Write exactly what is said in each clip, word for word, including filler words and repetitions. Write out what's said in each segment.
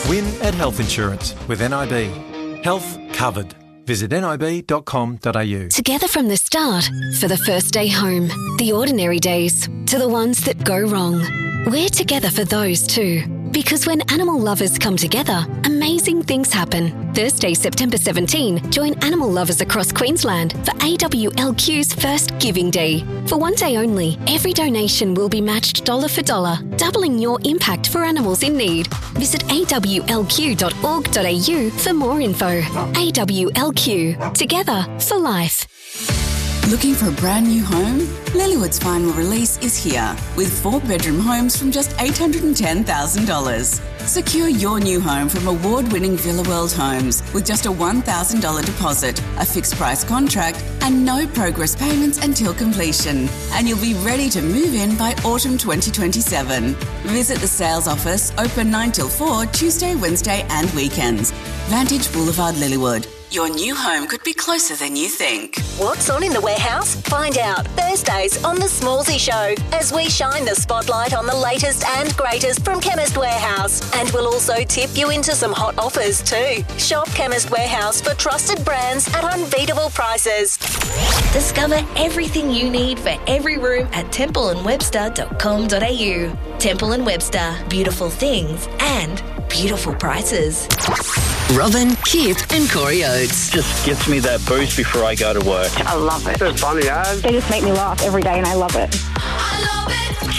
Win at Health Insurance with N I B. Health covered. Visit nib dot com dot a u. Together from the start, for the first day home, the ordinary days, to the ones that go wrong. We're together for those too. Because when animal lovers come together, amazing things happen. Thursday, September seventeenth, join animal lovers across Queensland for A W L Q's first Giving Day. For one day only, every donation will be matched dollar for dollar, doubling your impact for animals in need. Visit a w l q dot org dot a u for more info. A W L Q, together for life. Looking for a brand new home? Lilywood's final release is here with four bedroom homes from just eight hundred ten thousand dollars. Secure your new home from award-winning Villa World Homes with just a one thousand dollars deposit, a fixed price contract and no progress payments until completion. And you'll be ready to move in by autumn twenty twenty-seven. Visit the sales office, open nine till four, Tuesday, Wednesday and weekends. Vantage Boulevard, Lilywood. Your new home could be closer than you think. What's on in the warehouse? Find out Thursdays on The Smallsy Show as we shine the spotlight on the latest and greatest from Chemist Warehouse. And we'll also tip you into some hot offers too. Shop Chemist Warehouse for trusted brands at unbeatable prices. Discover everything you need for every room at temple and webster dot com dot a u. Temple and Webster, beautiful things and beautiful prices. Robin, Kip and Corey Oates. Just gets me that boost before I go to work. I love it. It's funny, eh? They just make me laugh every day and I love it. I love it.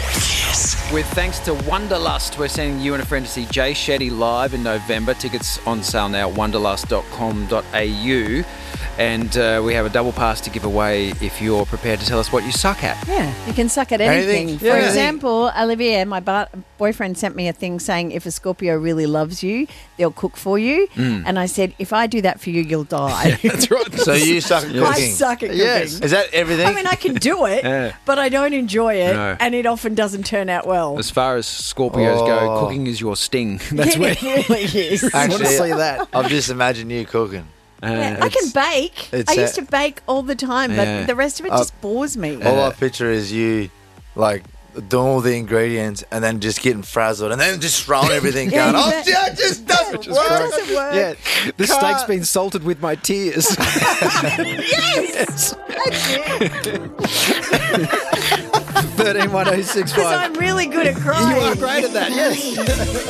Yes. With thanks to Wonderlust, we're sending you and a friend to see Jay Shetty live in November. Tickets on sale now at wonderlust dot com dot a u. And uh, we have a double pass to give away if you're prepared to tell us what you suck at. Yeah, you can suck at anything. Anything. For Yeah. example, Olivia, my bar- boyfriend sent me a thing saying if a Scorpio really loves you, they'll cook for you. Mm. And I said, if I do that for you, you'll die. That's right. So you suck at cooking? I suck at cooking. Yes. Is that everything? I mean, I can do it, Yeah. but I don't enjoy it, No. and it often doesn't turn out well. As far as Scorpios go, Oh. cooking is your sting. That's Yeah, where it really is. Actually, see that. I've just imagined you cooking. Uh, Yeah, I can bake. it's I a- used to bake all the time, but Yeah. the rest of it Uh, just bores me. All I picture is you, like, doing all the ingredients and then just getting frazzled and then just throwing everything Yeah, going, you oh, bet. yeah, it just doesn't It work. doesn't work. Yeah, the Can't. steak's been salted with my tears. Yes! That's it. thirteen one oh six Because five. I'm really good at crying. You are great at that, yes.